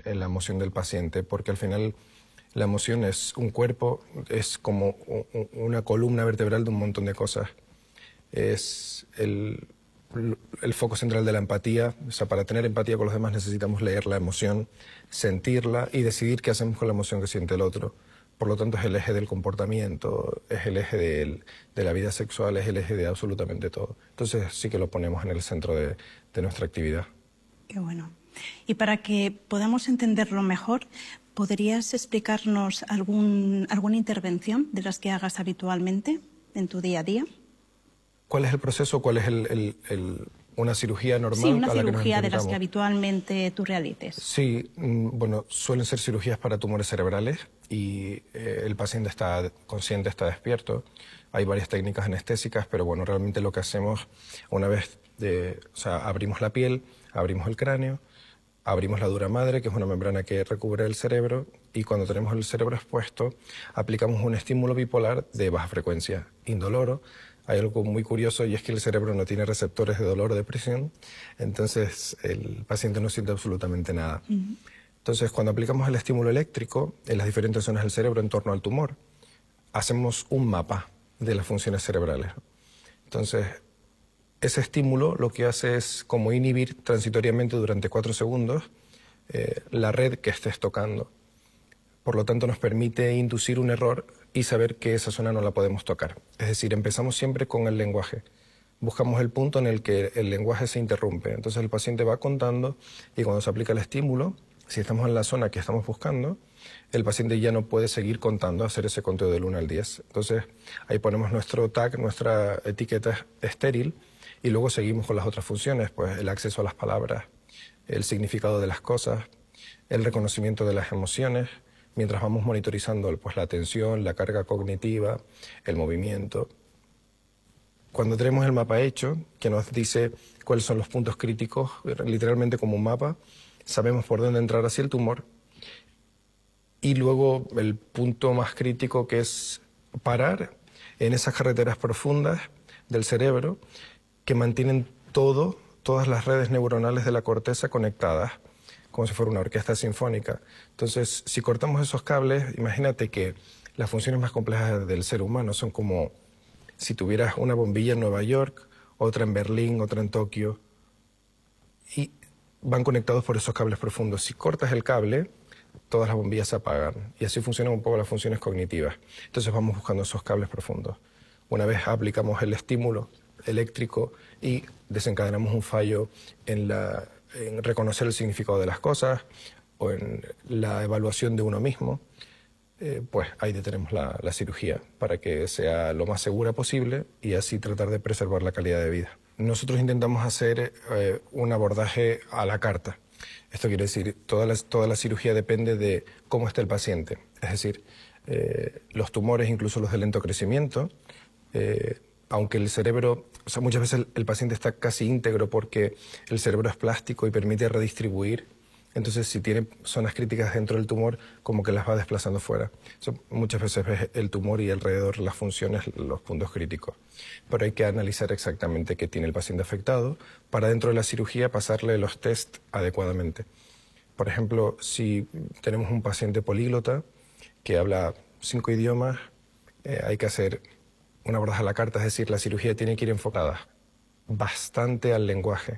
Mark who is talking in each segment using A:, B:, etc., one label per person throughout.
A: en la emoción del paciente, porque al final la emoción es un cuerpo, es como una columna vertebral de un montón de cosas. Es el foco central de la empatía. O sea, para tener empatía con los demás necesitamos leer la emoción, sentirla y decidir qué hacemos con la emoción que siente el otro. Por lo tanto, es el eje del comportamiento, es el eje de la vida sexual, es el eje de absolutamente todo. Entonces sí que lo ponemos en el centro de nuestra actividad.
B: Qué bueno. Y para que podamos entenderlo mejor, ¿podrías explicarnos alguna intervención de las que hagas habitualmente en tu día a día?
A: ¿Cuál es el proceso? ¿Cuál es una cirugía normal?
B: Sí, una
A: a la que
B: cirugía
A: nos
B: de las que
A: enfrentamos?
B: habitualmente tú realices.
A: Sí, bueno, suelen ser cirugías para tumores cerebrales y el paciente está consciente, está despierto. Hay varias técnicas anestésicas, pero bueno, realmente lo que hacemos una vez, o sea, abrimos la piel, abrimos el cráneo, abrimos la dura madre, que es una membrana que recubre el cerebro, y cuando tenemos el cerebro expuesto, aplicamos un estímulo bipolar de baja frecuencia, indoloro. Hay algo muy curioso y es que el cerebro no tiene receptores de dolor o depresión, entonces el paciente no siente absolutamente nada. Entonces, cuando aplicamos el estímulo eléctrico en las diferentes zonas del cerebro en torno al tumor, hacemos un mapa de las funciones cerebrales. Entonces, ese estímulo lo que hace es como inhibir transitoriamente durante 4 segundos la red que estés tocando. Por lo tanto, nos permite inducir un error y saber que esa zona no la podemos tocar. Es decir, empezamos siempre con el lenguaje. Buscamos el punto en el que el lenguaje se interrumpe. Entonces el paciente va contando y cuando se aplica el estímulo, si estamos en la zona que estamos buscando, el paciente ya no puede seguir contando, hacer ese conteo del 1 al 10. Entonces ahí ponemos nuestro tag, nuestra etiqueta estéril y luego seguimos con las otras funciones, pues el acceso a las palabras, el significado de las cosas, el reconocimiento de las emociones, mientras vamos monitorizando pues, la atención, la carga cognitiva, el movimiento. Cuando tenemos el mapa hecho, que nos dice cuáles son los puntos críticos, literalmente como un mapa, sabemos por dónde entrar hacia el tumor. Y luego el punto más crítico, que es parar en esas carreteras profundas del cerebro que mantienen todas las redes neuronales de la corteza conectadas, como si fuera una orquesta sinfónica. Entonces, si cortamos esos cables, imagínate que las funciones más complejas del ser humano son como si tuvieras una bombilla en Nueva York, otra en Berlín, otra en Tokio, y van conectados por esos cables profundos. Si cortas el cable, todas las bombillas se apagan, y así funcionan un poco las funciones cognitivas. Entonces vamos buscando esos cables profundos. Una vez aplicamos el estímulo eléctrico y desencadenamos un fallo en reconocer el significado de las cosas o en la evaluación de uno mismo, pues ahí detenemos la cirugía para que sea lo más segura posible y así tratar de preservar la calidad de vida. Nosotros intentamos hacer un abordaje a la carta. Esto quiere decir, toda la cirugía depende de cómo está el paciente. Es decir, los tumores, incluso los de lento crecimiento, aunque el cerebro, o sea, muchas veces el paciente está casi íntegro porque el cerebro es plástico y permite redistribuir. Entonces, si tiene zonas críticas dentro del tumor, como que las va desplazando fuera. Muchas veces ves el tumor y alrededor las funciones, los puntos críticos. Pero hay que analizar exactamente qué tiene el paciente afectado para dentro de la cirugía pasarle los test adecuadamente. Por ejemplo, si tenemos un paciente políglota que habla 5 idiomas, hay que hacer un abordaje a la carta, es decir, la cirugía tiene que ir enfocada bastante al lenguaje.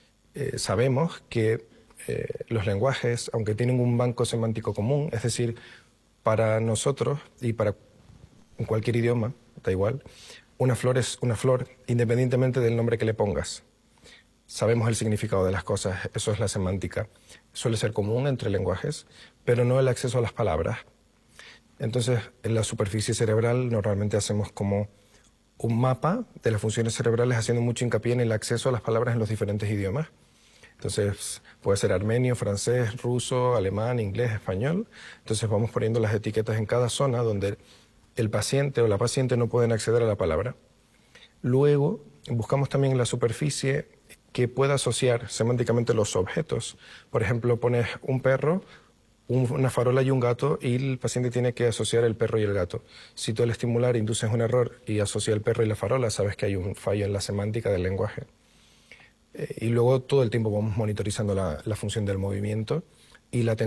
A: Sabemos que los lenguajes, aunque tienen un banco semántico común, es decir, para nosotros y para cualquier idioma, da igual, una flor es una flor independientemente del nombre que le pongas. Sabemos el significado de las cosas, eso es la semántica. Suele ser común entre lenguajes, pero no el acceso a las palabras. Entonces, en la superficie cerebral normalmente hacemos como un mapa de las funciones cerebrales haciendo mucho hincapié en el acceso a las palabras en los diferentes idiomas. Entonces, puede ser armenio, francés, ruso, alemán, inglés, español. Entonces, vamos poniendo las etiquetas en cada zona donde el paciente o la paciente no pueden acceder a la palabra. Luego, buscamos también en la superficie que pueda asociar semánticamente los objetos. Por ejemplo, pones un perro, una farola y un gato y el paciente tiene que asociar el perro y el gato. Si tú al estimular induces un error y asocia el perro y la farola, sabes que hay un fallo en la semántica del lenguaje. Y luego todo el tiempo vamos monitorizando la función del movimiento y la